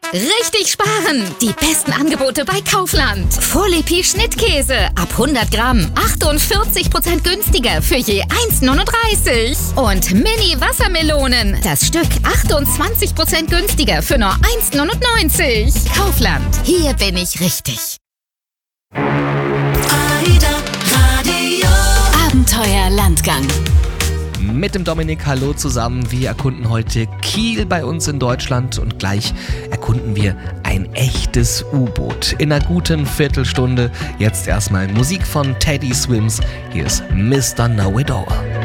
Richtig sparen! Die besten Angebote bei Kaufland. Folie Schnittkäse ab 100 Gramm 48% günstiger für je 1,39. Und Mini-Wassermelonen. Das Stück 28% günstiger für nur 1,99. Kaufland. Hier bin ich richtig. Abenteuer Landgang. Mit dem Dominik, hallo zusammen. Wir erkunden heute Kiel bei uns in Deutschland und gleich erkunden wir ein echtes U-Boot. In einer guten Viertelstunde. Jetzt erstmal Musik von Teddy Swims. Hier ist Mr. Know-It-All.